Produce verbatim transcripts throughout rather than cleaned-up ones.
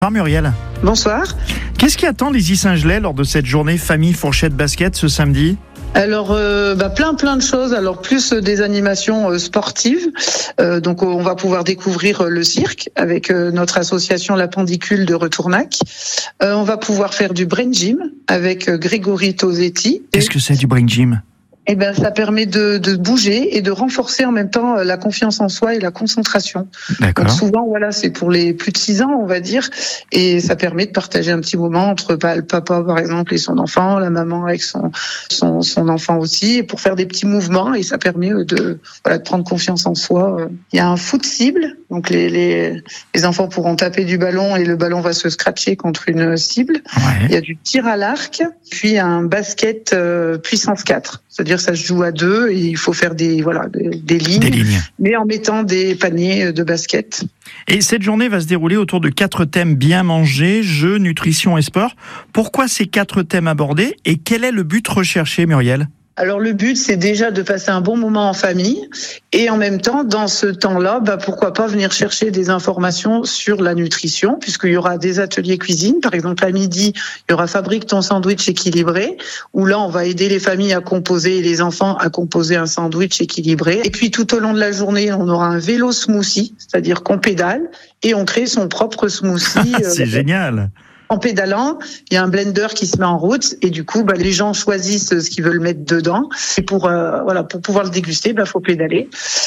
Bonsoir Muriel. Bonsoir. Qu'est-ce qui attend les Issingelais lors de cette journée famille fourchette basket ce samedi ? Alors, euh, bah, plein plein de choses. Alors, plus des animations euh, sportives. Euh, donc, on va pouvoir découvrir euh, le cirque avec euh, notre association La Pendicule de Retournac. Euh, on va pouvoir faire du brain gym avec euh, Grégory Tosetti. Qu'est-ce que c'est du brain gym ? Eh ben, ça permet de, de bouger et de renforcer en même temps la confiance en soi et la concentration. D'accord. Donc souvent, voilà, c'est pour les plus de six ans, on va dire, et ça permet de partager un petit moment entre bah, le papa, par exemple, et son enfant, la maman avec son son, son enfant aussi, et pour faire des petits mouvements, et ça permet de voilà de prendre confiance en soi. Il y a un foot cible, donc les les les enfants pourront taper du ballon et le ballon va se scratcher contre une cible. Ouais. Il y a du tir à l'arc, puis un basket euh, puissance quatre. C'est-à-dire ça se joue à deux et il faut faire des voilà des, des lignes, Des lignes. mais en mettant des paniers de basket. Et cette journée va se dérouler autour de quatre thèmes: bien manger, jeux, nutrition et sport. Pourquoi ces quatre thèmes abordés et quel est le but recherché, Muriel ? Alors le but, c'est déjà de passer un bon moment en famille et en même temps, dans ce temps-là, bah, pourquoi pas venir chercher des informations sur la nutrition, puisqu'il y aura des ateliers cuisine. Par exemple, à midi, il y aura Fabrique ton sandwich équilibré, où là, on va aider les familles à composer et les enfants à composer un sandwich équilibré. Et puis tout au long de la journée, on aura un vélo smoothie, c'est-à-dire qu'on pédale et on crée son propre smoothie. C'est euh, génial. En pédalant, il y a un blender qui se met en route et du coup, bah, les gens choisissent ce qu'ils veulent mettre dedans. Et pour euh, voilà, pour pouvoir le déguster, bah, faut pédaler.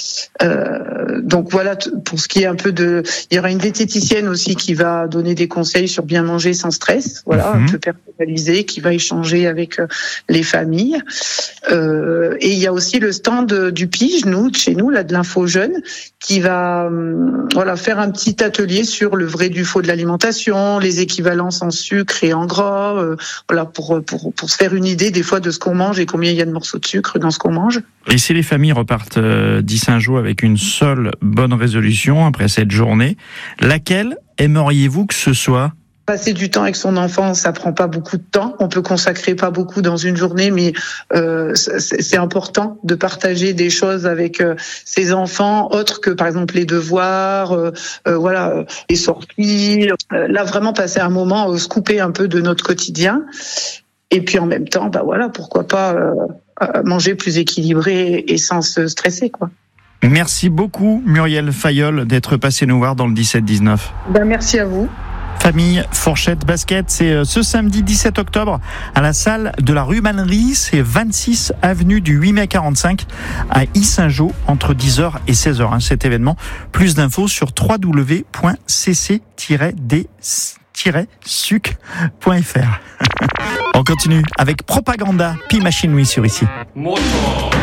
Euh, donc voilà, t- pour ce qui est un peu de, il y aura une diététicienne aussi qui va donner des conseils sur bien manger sans stress. Voilà, Mhm. un peu personnalisé, qui va échanger avec euh, les familles. Euh, et il y a aussi le stand du Pige, nous, de chez nous, là, de l'info jeune, qui va hum, voilà faire un petit atelier sur le vrai du faux de l'alimentation, les équivalences en sucre et en gras, euh, voilà pour pour pour se faire une idée des fois de ce qu'on mange et combien il y a de morceaux de sucre dans ce qu'on mange. Et si les familles repartent euh, d'Issingeaux avec une seule bonne résolution après cette journée, laquelle aimeriez-vous que ce soit ? Passer du temps avec son enfant, ça prend pas beaucoup de temps. On peut consacrer pas beaucoup dans une journée, mais euh, c'est, c'est important de partager des choses avec euh, ses enfants, autres que par exemple les devoirs, euh, euh, voilà, euh, les sorties. Euh, là, vraiment passer un moment, euh, se couper un peu de notre quotidien. Et puis en même temps, bah voilà, pourquoi pas euh, euh, manger plus équilibré et sans se stresser, quoi. Merci beaucoup Muriel Fayolle d'être passée nous voir dans le dix-sept dix-neuf. Ben merci à vous. Famille Fourchette Basket, c'est ce samedi dix-sept octobre à la salle de la rue Mannery, c'est vingt-six avenue du huit mai quarante-cinq à Issingeaux entre dix heures et seize heures, hein, cet événement. Plus d'infos sur w w w point c c tiret d tiret suc point f r. On continue avec Propaganda, Pi Machine Nuit sur ici. Moto.